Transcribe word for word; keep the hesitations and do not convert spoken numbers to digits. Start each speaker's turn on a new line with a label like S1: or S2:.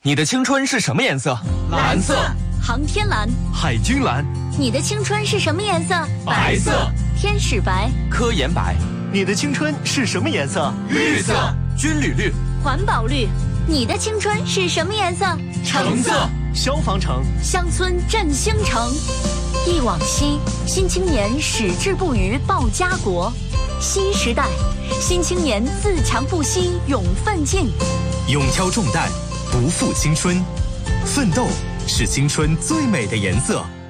S1: 你的青春是什么颜色？
S2: 蓝色。
S3: 航天蓝。
S4: 海军蓝。
S3: 你的青春是什么颜色？
S2: 白色。
S3: 天使白。
S1: 科研白。
S4: 你的青春是什么颜色？
S2: 绿色。
S1: 军旅绿。
S3: 环保绿。你的青春是什么颜色？
S2: 橙色。
S4: 消防橙。
S3: 乡村振兴城。忆往昔，新青年矢志不渝报家国。新时代，新青年自强不息勇奋进。
S5: 勇挑重担，不负青春。奋斗是青春最美的颜色。